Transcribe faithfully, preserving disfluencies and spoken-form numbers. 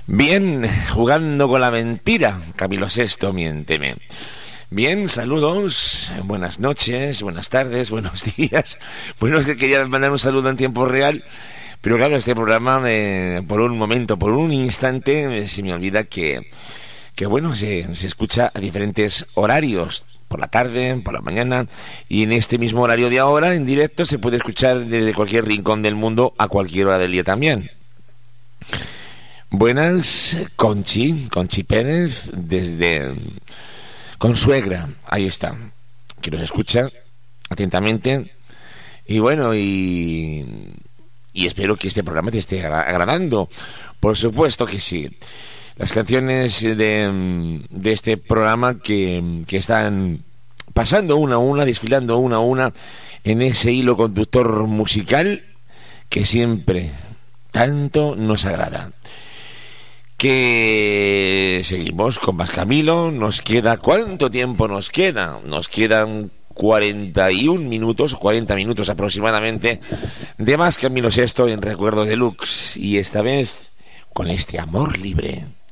Bien, jugando con la mentira, Camilo Sesto, miénteme. Bien, saludos, buenas noches, buenas tardes, buenos días. Bueno, es que quería mandar un saludo en tiempo real, pero claro, este programa, eh, por un momento, por un instante, eh, se me olvida que, que bueno, se, se escucha a diferentes horarios, por la tarde, por la mañana, y en este mismo horario de ahora, en directo, se puede escuchar desde cualquier rincón del mundo a cualquier hora del día también. Buenas, Conchi, Conchi Pérez, desde Consuegra, ahí está, que nos escucha atentamente. Y bueno, y, y espero que este programa te esté agradando. Por supuesto que sí. Las canciones de, de este programa que, que están pasando una a una, desfilando una a una en ese hilo conductor musical que siempre tanto nos agrada. Que seguimos con más Camilo. Nos queda, ¿cuánto tiempo nos queda? Nos quedan cuarenta y un minutos, cuarenta minutos aproximadamente de más Camilo Sesto en Recuerdos Deluxe, y esta vez con este amor libre.